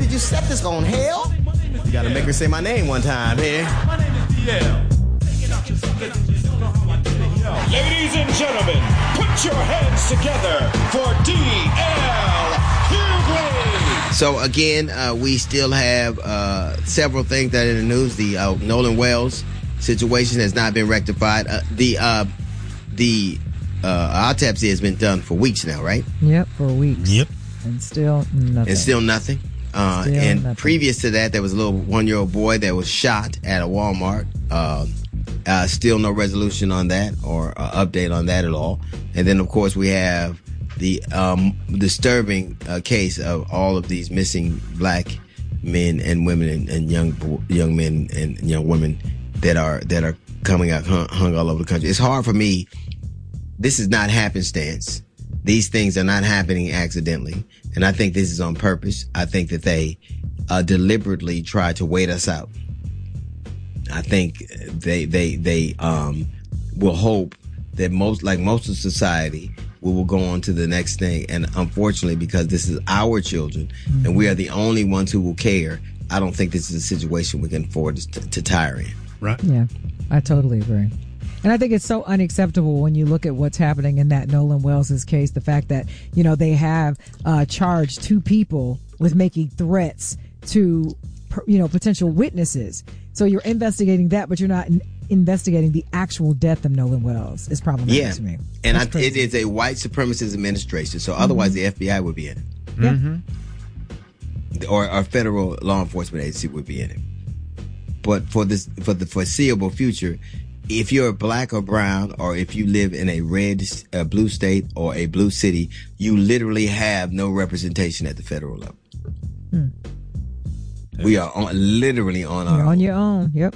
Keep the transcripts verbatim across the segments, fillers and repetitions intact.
did you set this on, hell? You gotta make her say my name one time here. My name is D L. Ladies and gentlemen, put your hands together for D L Hughley. So again, uh, we still have uh, several things that are in the news. The uh, Nolan Wells situation has not been rectified. Uh, the uh, the uh, autopsy has been done for weeks now, right? Yep, for weeks. Yep. And still nothing. And still nothing. Uh, Still and nothing. previous to that, there was a little one-year-old boy that was shot at a Walmart. Uh, uh, still no resolution on that or uh, update on that at all. And then, of course, we have the um, disturbing uh, case of all of these missing black men and women and, and young bo- young men and young women that are that are coming out hung, hung all over the country. It's hard for me. This is not happenstance. These things are not happening accidentally. And I think this is on purpose. I think that they uh, deliberately try to wait us out. I think they they they um, will hope that most, like most of society, we will go on to the next thing. And unfortunately, because this is our children mm-hmm. and we are the only ones who will care, I don't think this is a situation we can afford to, to tire in. Right. Yeah, I totally agree. And I think it's so unacceptable when you look at what's happening in that Nolan Wells' case, the fact that, you know, they have uh, charged two people with making threats to, you know, potential witnesses. So you're investigating that, but you're not in- investigating the actual death of Nolan Wells. It's problematic yeah. to me. And I, it is a white supremacist administration, so mm-hmm. otherwise the F B I would be in it. Yeah. Mm-hmm. Or our federal law enforcement agency would be in it. But for this, for the foreseeable future, if you're black or brown, or if you live in a red, uh, blue state or a blue city, you literally have no representation at the federal level. Hmm. We are on, literally on our You're own. on your own. Yep.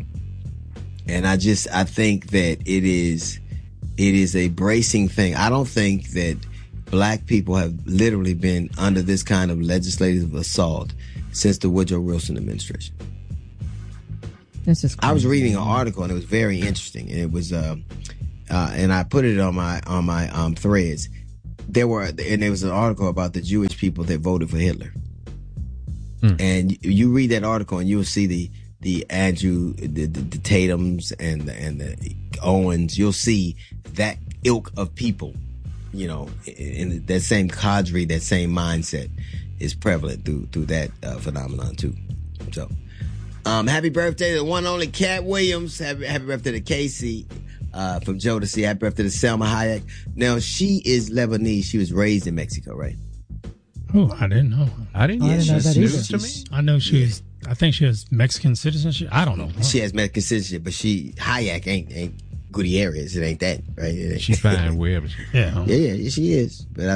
And I just, I think that it is, it is a bracing thing. I don't think that black people have literally been under this kind of legislative assault since the Woodrow Wilson administration. It's just crazy. I was reading an article and it was very interesting, and it was, uh, uh, and I put it on my on my um, threads. There were, and there was an article about the Jewish people that voted for Hitler, hmm. and you read that article and you'll see the the Andrew, the, the, the Tatums and the, and the Owens. You'll see that ilk of people, you know, in, in that same cadre, that same mindset is prevalent through through that uh, phenomenon too. So. Um, happy birthday to the one and only Cat Williams. Happy, happy birthday to Casey, uh, from Jodeci. Happy birthday to Selma Hayek. Now, she is Lebanese. She was raised in Mexico, right? Oh, I didn't know. I didn't, I didn't know that news either. to me. I know she's, yeah. I think she has Mexican citizenship. I don't know. She has Mexican citizenship, but she, Hayek ain't, ain't Gutierrez. It ain't that, right? It ain't. She's fine wherever she Yeah. Yeah, yeah, she is. But I